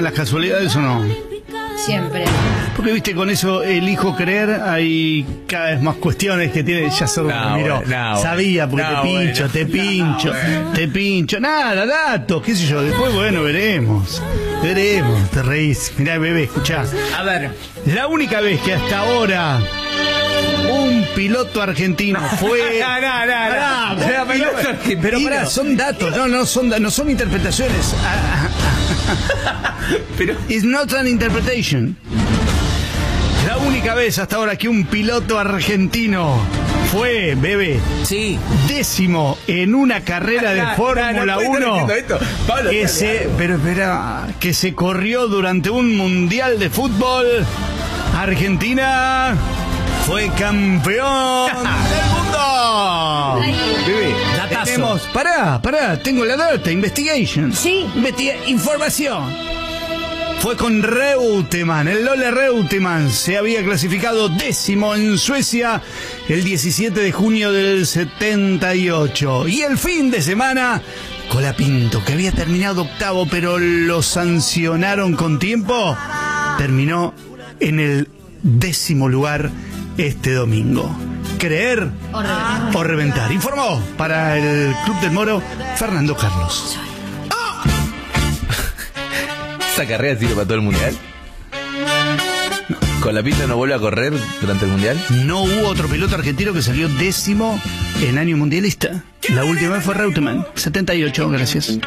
las casualidades o no? Siempre. Porque viste, con eso elijo creer, hay cada vez más cuestiones que tiene. Ya se miró. Sabía, porque te pincho. Nada, datos, qué sé yo. Después, bueno, veremos. Te reís. Mirá, bebé, escuchá. A ver. La única vez que hasta ahora un piloto argentino fue... Pero pará, son datos, no son interpretaciones. Pero it's not an interpretation. La única vez hasta ahora que un piloto argentino fue, bebé, sí, 10º en una carrera de Fórmula 1 que se corrió durante un mundial de fútbol. Argentina fue campeón del mundo. Bebé, datazo. Pará, tengo la data, investigation. Sí. Información. Fue con Reutemann, el Lola Reutemann se había clasificado 10º en Suecia el 17 de junio del 78. Y el fin de semana, Colapinto, que había terminado 8º, pero lo sancionaron con tiempo, terminó en el 10º lugar este domingo. ¿Creer o reventar? Informó para el Club del Moro Fernando Carlos. ¿Esa carrera sirve para todo el mundial? ¿Colapinto no vuelve a correr durante el mundial? No hubo otro piloto argentino que salió 10º en año mundialista. La última vez fue Reutemann, 78, gracias.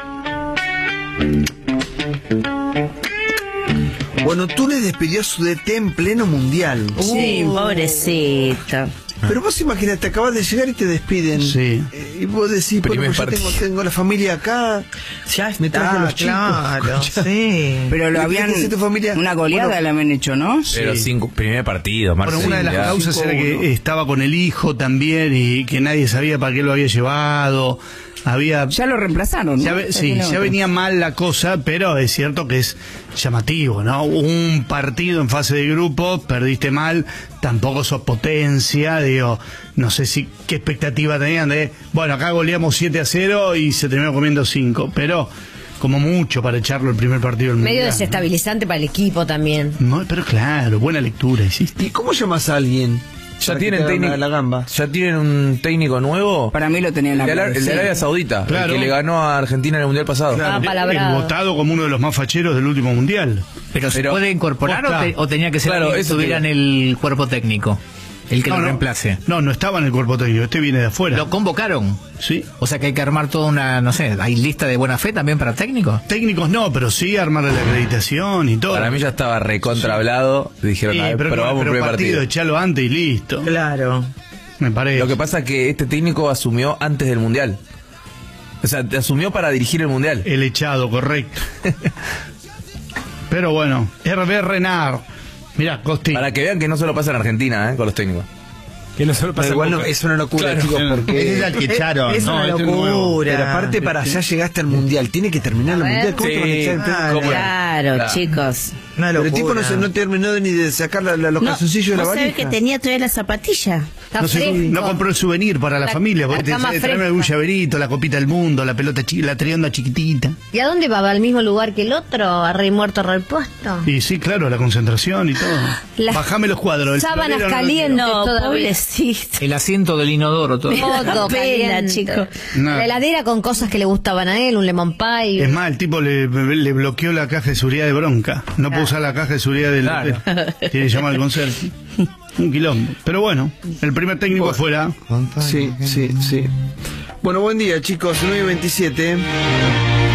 Bueno, Túnez despidió a su DT en pleno mundial. Sí, pobrecito. Pero vos imaginate, acabas de llegar y te despiden. Sí. Y vos decís, bueno, pues yo tengo la familia acá. Ya me traje a los chicos. Claro, sí. Pero lo habían... Tu familia? Una goleada la habían hecho, ¿no? Pero Sí. 5 primer partido, Bueno, una de las causas era que estaba con el hijo también y que nadie sabía para qué lo había llevado. Ya lo reemplazaron, ¿no? Ya venía mal la cosa, pero es cierto que es llamativo, ¿no? Un partido en fase de grupo, perdiste mal, tampoco sos potencia, digo, no sé qué expectativa tenían de, bueno, acá goleamos 7-0 y se terminó comiendo 5, pero como mucho para echarlo el primer partido del medio mundial. desestabilizante para el equipo también. No, pero claro, buena lectura hiciste. ¿Y cómo llamas a alguien? ¿Ya tienen técnico? ¿Ya tienen un técnico nuevo? Para mí lo tenían en la el de Arabia Saudita, claro, el que le ganó a Argentina en el mundial pasado. Claro, el votado como uno de los más facheros del último mundial. Pero ¿se puede incorporar o tenía que ser alguien que estuviera en el cuerpo técnico? El que lo reemplace. No estaba en el cuerpo técnico, este viene de afuera. ¿Lo convocaron? Sí. O sea que hay que armar toda una, no sé, ¿hay lista de buena fe también para técnicos? Técnicos no, pero sí armar la acreditación y todo. Para mí ya estaba recontra hablado. Dijeron, sí, pero probamos un primer partido. Echalo antes y listo. Claro. Me parece. Lo que pasa es que este técnico asumió antes del mundial. O sea, asumió para dirigir el mundial. El echado, correcto. Pero bueno, Hervé Renard. Mirá, Costi. Para que vean que no solo pasa en Argentina, con los técnicos. Que no solo pasa igual es una locura, claro, chicos, porque es el que echaron. Es una locura. Pero aparte, para allá llegaste al mundial, tiene que terminar el mundial. ¿Cómo te van a echar en pleno? Claro, chicos. Pero el tipo no terminó ni de sacar los calzoncillos de la valija. ¿Sabes que tenía todavía la zapatilla? Está fresco. No compró el souvenir para la familia, porque te traeme algún llaverito, la copita del mundo, la pelota la trionda chiquitita. ¿Y a dónde va? ¿Va al mismo lugar que el otro? ¿A rey muerto, rey puesto? Y sí, claro, la concentración y todo. Bajame los cuadros. El sábanas florero calientes no todavía. El asiento del inodoro todo. Todo pena, chico. No. La heladera con cosas que le gustaban a él, un lemon pie. Es más, el tipo le bloqueó la caja de seguridad de bronca. No puede usar la caja de seguridad del hotel. Tiene que llamar al conserje. Un quilombo. Pero bueno, el primer técnico afuera. Sí. Bueno, buen día, chicos. 9:27.